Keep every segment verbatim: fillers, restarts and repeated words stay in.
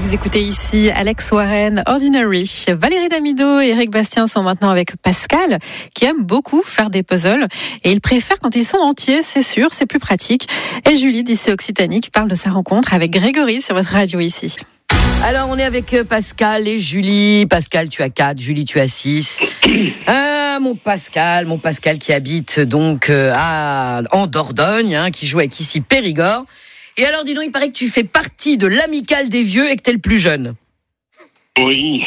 vous écoutez ici Alex Warren, Ordinary. Valérie Damido et Eric Bastien sont maintenant avec Pascal, qui aime beaucoup faire des puzzles. Et il préfère quand ils sont entiers, c'est sûr, c'est plus pratique. Et Julie, d'ici Occitanie, qui parle de sa rencontre avec Grégory sur votre radio ici. Alors, on est avec Pascal et Julie. Pascal, tu as quatre, Julie, tu as six. Ah, mon Pascal, mon Pascal qui habite donc euh, à, en Dordogne, hein, qui joue avec ici Périgord. Et alors, dis donc, il paraît que tu fais partie de l'amicale des vieux et que t'es le plus jeune. Oui.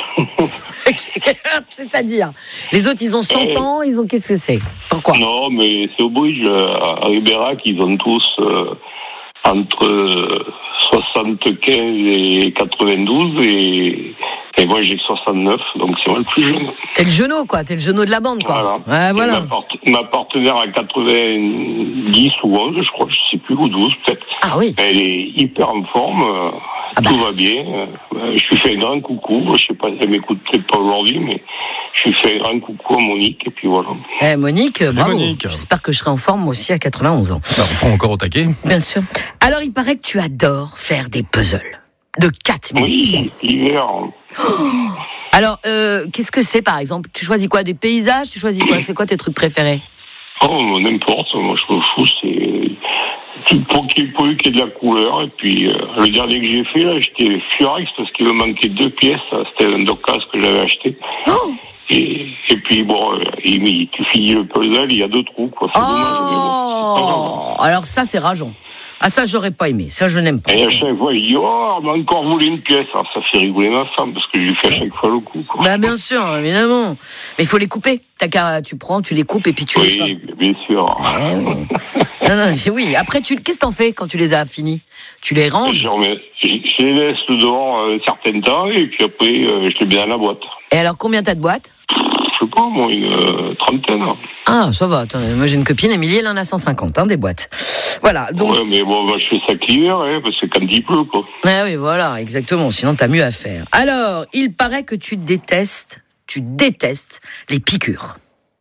C'est-à-dire, les autres, ils ont cent ans, ils ont... Qu'est-ce que c'est ? Pourquoi ? Non, mais c'est au Bruges, à Ribérac, ils ont tous euh, entre soixante-quinze et quatre-vingt-douze, et, et moi j'ai soixante-neuf, donc c'est moi le plus jeune. T'es le genou, quoi, t'es le genou de la bande, quoi. Voilà. Ouais, voilà. Ma, part, ma partenaire à quatre-vingt-dix ou onze, je crois, je sais plus, ou douze peut-être. Ah oui. Elle est hyper en forme, euh, ah bah. tout va bien. Euh, je lui fais un grand coucou, je sais pas si elle m'écoute peut-être pas aujourd'hui, mais je lui fais un grand coucou à Monique, et puis voilà. Eh, Monique, bravo. Monique. J'espère que je serai en forme aussi à quatre-vingt-onze ans. Bah, on sera encore au taquet. Bien sûr. Alors, il paraît que tu adores faire des puzzles de quatre mille oui, pièces. l'hiver. Oh. Alors, euh, qu'est-ce que c'est, par exemple ? Tu choisis quoi ? Des paysages ? Tu choisis quoi ? C'est quoi tes trucs préférés ? Oh, n'importe, moi je me fous, c'est... Tout pour qu'il y ait de la couleur, et puis euh, le dernier que j'ai fait, là, j'étais furax parce qu'il me manquait deux pièces, c'était un docas que j'avais acheté. Oh. Et, et puis bon, euh, il, il, tu finis le puzzle, il y a deux trous, quoi. C'est oh dommage, mais bon, c'est alors ça, c'est rageant. Ah, ça, j'aurais pas aimé. Ça, je n'aime pas. Et à chaque fois, il dit, oh, on m'a encore volé une pièce. Alors, ça fait rigoler ma femme, parce que je lui fais à chaque fois le coup, quoi. Bah, bien sûr, évidemment. Mais il faut les couper. T'as qu'à, tu prends, tu les coupes et puis tu oui, les Oui, bien sûr. Ouais, oui. non, non, oui. Après, tu, qu'est-ce que t'en fais quand tu les as finis ? Tu les ranges ? Je, remets, je, je les laisse dehors un certain temps, et puis après, euh, je les mets dans la boîte. Et alors, combien t'as de boîtes ? Je sais pas, moi, une euh, trentaine. Ah, ça va. Attends, moi, j'ai une copine, Émilie, elle en a cent cinquante, hein, des boîtes. Voilà. Donc... Ouais, mais bon, bah, je fais ça l'hiver, hein, parce que quand il pleut, quoi. Ah oui, voilà, exactement. Sinon, t'as mieux à faire. Alors, il paraît que tu détestes, tu détestes les piqûres.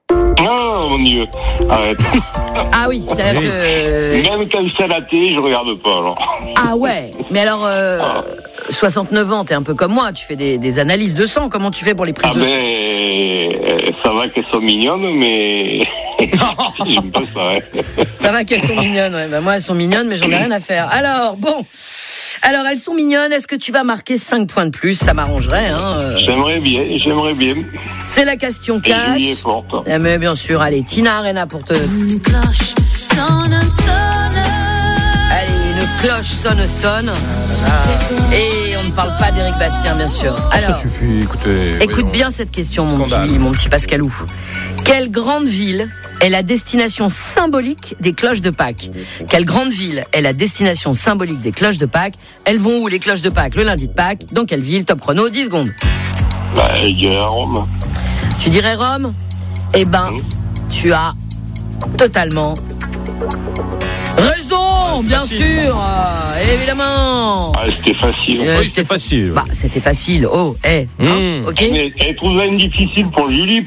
Ah, mon Dieu, arrête. Ah oui, c'est vrai que... Même quand c'est à la télé, je regarde pas, alors. Ah ouais, mais alors, euh, ah. soixante-neuf ans, t'es un peu comme moi, tu fais des, des analyses de sang, comment tu fais pour les prises ah de ben, sang ? Ça va qu'elles sont mignonnes, mais... J'aime pas ça, hein. Ça va qu'elles sont mignonnes, ouais. Bah, moi, elles sont mignonnes, mais j'en ai rien à faire. Alors, bon... Alors, elles sont mignonnes. Est-ce que tu vas marquer cinq points de plus ? Ça m'arrangerait. Hein. J'aimerais bien, j'aimerais bien. C'est la question cash. Et Julie est forte. Eh, mais bien sûr, allez, Tina Arena pour te... Une cloche sonne, sonne. Allez, une cloche sonne, sonne. Et on ne parle pas d'Éric Bastien, bien sûr. Alors, ça suffit, écoutez... Écoute oui, bien cette question, mon Scandale. petit, mon petit Pascalou. Quelle grande ville est la destination symbolique des cloches de Pâques ? Quelle grande ville est la destination symbolique des cloches de Pâques ? Elles vont où, les cloches de Pâques, le lundi de Pâques ? Dans quelle ville ? Top chrono, dix secondes. Bah, je dirais à Rome. Tu dirais Rome ? Eh ben, mmh. tu as totalement raison, bien facile, sûr, euh, évidemment. Ah, c'était facile. Euh, oui, c'était facile. Bah, c'était facile. Oh, eh, hey, mmh. hein, ok. Mais elle trouve ça difficile pour Julie,